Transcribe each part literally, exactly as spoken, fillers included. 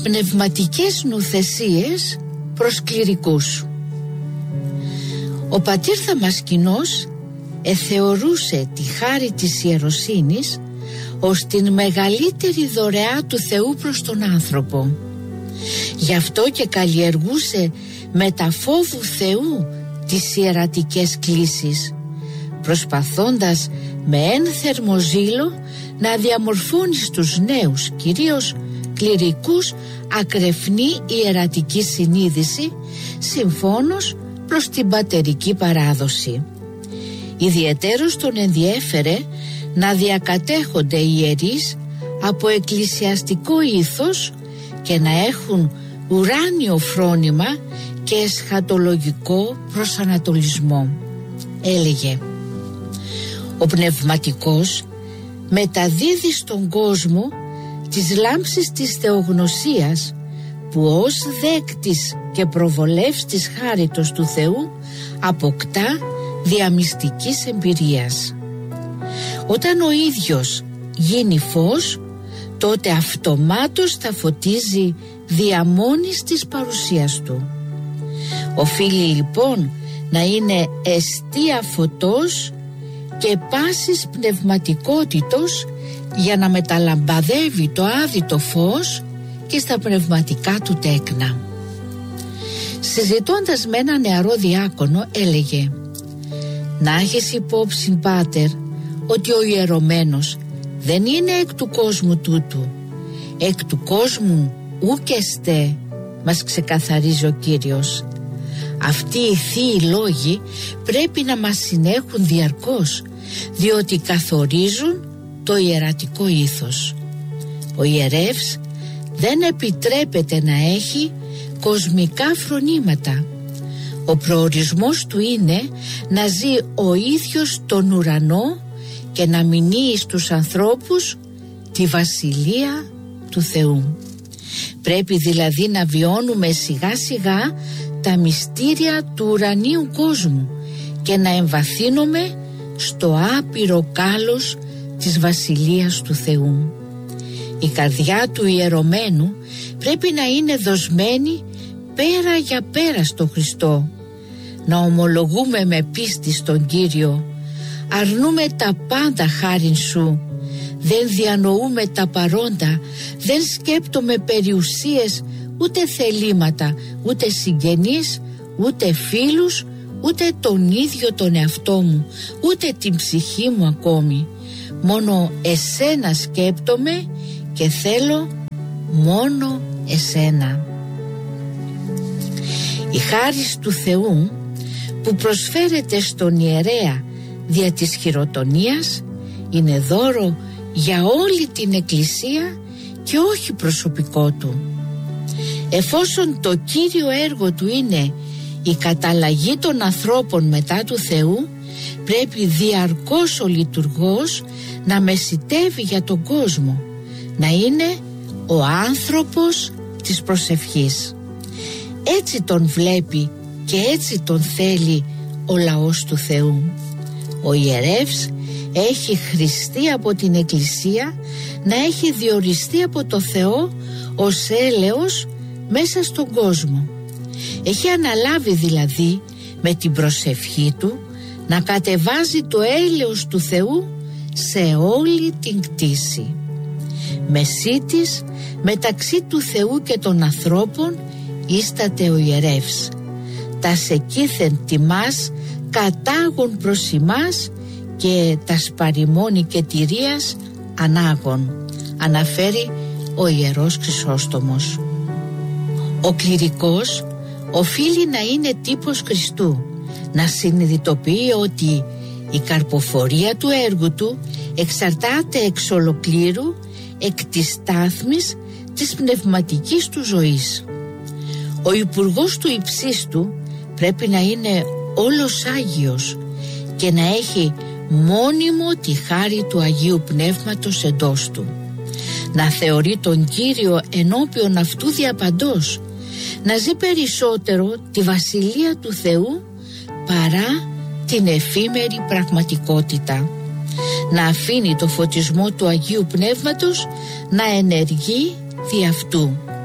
Πνευματικές νουθεσίες προς κληρικούς. Ο πατήρ Θαμασκηνός εθεωρούσε τη χάρη της ιεροσύνης ως την μεγαλύτερη δωρεά του Θεού προς τον άνθρωπο. Γι' αυτό και καλλιεργούσε με τα φόβου Θεού τις ιερατικές κλήσεις, προσπαθώντας με ένθερμο ζήλο να διαμορφώνει στους νέους, κυρίως κληρικούς, ακρεφνή ιερατική συνείδηση συμφώνως προς την πατερική παράδοση. Ιδιαιτέρως τον ενδιέφερε να διακατέχονται οι ιερείς από εκκλησιαστικό ήθος και να έχουν ουράνιο φρόνημα και εσχατολογικό προσανατολισμό. Έλεγε: ο πνευματικός μεταδίδει στον κόσμο τις λάμψεις της θεογνωσίας, που ως δέκτης και προβολεύστης χάριτος του Θεού αποκτά διαμυστικής εμπειρίας. Όταν ο ίδιος γίνει φως, τότε αυτομάτως θα φωτίζει δια μόνης της παρουσίας του. Οφείλει λοιπόν να είναι εστία φωτός και πάσης πνευματικότητος, για να μεταλαμπαδεύει το άδειτο φως και στα πνευματικά του τέκνα. Συζητώντας με ένα νεαρό διάκονο, έλεγε: να έχεις υπόψη, πάτερ, ότι ο ιερωμένος δεν είναι εκ του κόσμου τούτου. Εκ του κόσμου ούκ εστέ, μας ξεκαθαρίζει ο Κύριος. Αυτοί οι θείοι λόγοι πρέπει να μας συνέχουν διαρκώς, διότι καθορίζουν το ιερατικό ήθος. Ο ιερεύς δεν επιτρέπεται να έχει κοσμικά φρονήματα. Ο προορισμός του είναι να ζει ο ίδιος τον ουρανό και να μηνύει στους ανθρώπους τη βασιλεία του Θεού. Πρέπει δηλαδή να βιώνουμε σιγά σιγά τα μυστήρια του ουρανίου κόσμου και να εμβαθύνουμε στο άπειρο κάλος της βασιλείας του Θεού. Η καρδιά του ιερωμένου πρέπει να είναι δοσμένη πέρα για πέρα στο Χριστό. Να ομολογούμε με πίστη στον Κύριο: αρνούμε τα πάντα χάριν σου, δεν διανοούμε τα παρόντα, δεν σκέπτομαι περιουσίες, ούτε θελήματα, ούτε συγγενείς, ούτε φίλους, ούτε τον ίδιο τον εαυτό μου, ούτε την ψυχή μου ακόμη. Μόνο εσένα σκέπτομαι και θέλω μόνο εσένα. Η χάρις του Θεού που προσφέρεται στον ιερέα δια της χειροτονίας είναι δώρο για όλη την Εκκλησία και όχι προσωπικό του. Εφόσον το κύριο έργο του είναι η καταλλαγή των ανθρώπων μετά του Θεού, πρέπει διαρκώς ο λειτουργός να μεσιτεύει για τον κόσμο, να είναι ο άνθρωπος της προσευχής. Έτσι τον βλέπει και έτσι τον θέλει ο λαός του Θεού. Ο ιερεύς έχει χρηστεί από την Εκκλησία να έχει διοριστεί από το Θεό ως έλεος μέσα στον κόσμο. Έχει αναλάβει δηλαδή με την προσευχή του να κατεβάζει το έλεος του Θεού σε όλη την κτήση. Μεσίτης μεταξύ του Θεού και των ανθρώπων ίσταται ο ιερεύς. Τας εκείθεν τιμάς κατάγων προς ημάς και τας παρημόνη και τηρίας ανάγων, αναφέρει ο Ιερός Χρυσόστομος. Ο κληρικός οφείλει να είναι τύπος Χριστού, να συνειδητοποιεί ότι η καρποφορία του έργου του εξαρτάται εξ ολοκλήρου εκ της στάθμης της πνευματικής του ζωής. Ο υπουργός του υψίστου πρέπει να είναι όλος Άγιος και να έχει μόνιμο τη χάρη του Αγίου Πνεύματος εντός του. Να θεωρεί τον Κύριο ενώπιον αυτού διαπαντός, να ζει περισσότερο τη Βασιλεία του Θεού παρά την εφήμερη πραγματικότητα. Να αφήνει το φωτισμό του Αγίου Πνεύματος να ενεργεί δι' αυτού.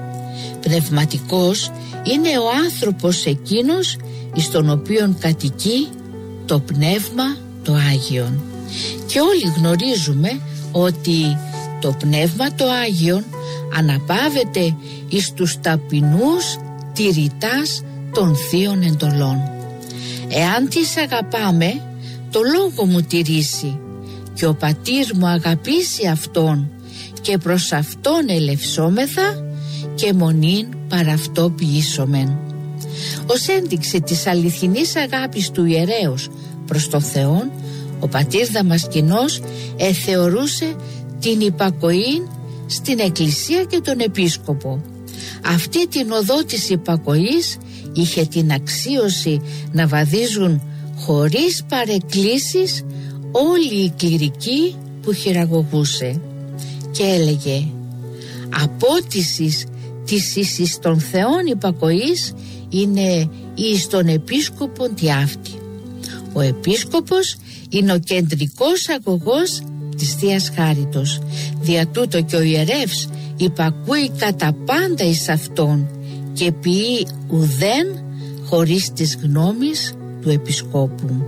Πνευματικός είναι ο άνθρωπος εκείνος εις τον οποίον κατοικεί το Πνεύμα το Άγιον. Και όλοι γνωρίζουμε ότι το Πνεύμα το Άγιον αναπαύεται εις τους ταπεινούς τηρητάς των θείων εντολών. Εάν τις αγαπάμε, το λόγο μου τηρήσει, και ο πατήρ μου αγαπήσει αυτόν, και προς αυτόν ελευσόμεθα, και μονήν παρ' αυτό ποιήσομεν. Ως ένδειξη της αληθινής αγάπης του ιερέως προς τον Θεόν, ο πατήρ Δαμασκηνός εθεωρούσε την υπακοή στην Εκκλησία και τον Επίσκοπο. Αυτή την οδό της υπακοής είχε την αξίωση να βαδίζουν χωρίς παρεκκλήσεις όλοι οι κληρικοί που χειραγωγούσε, και έλεγε: «Απότισης της εις των Θεών υπακοής είναι εις των Επίσκοπων τη αυτή». Ο Επίσκοπος είναι ο κεντρικός αγωγός της Θείας Χάριτος. Δια τούτο και ο ιερεύς υπακούει κατά πάντα εις αυτόν και ποιεί ουδέν χωρίς της γνώμης του Επισκόπου.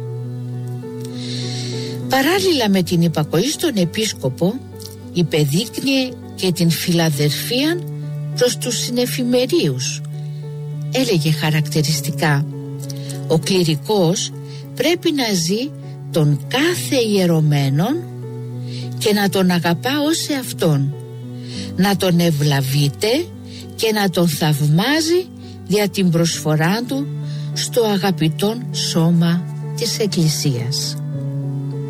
Παράλληλα με την υπακοή στον Επίσκοπο, υπεδείκνυε και την φιλαδερφία προς τους συνεφημερίους. Έλεγε χαρακτηριστικά: «Ο κληρικός πρέπει να ζει τον κάθε ιερωμένον και να τον αγαπά ως εαυτόν, να τον ευλαβείται και να τον θαυμάζει δια την προσφορά του στο αγαπητόν σώμα της Εκκλησίας».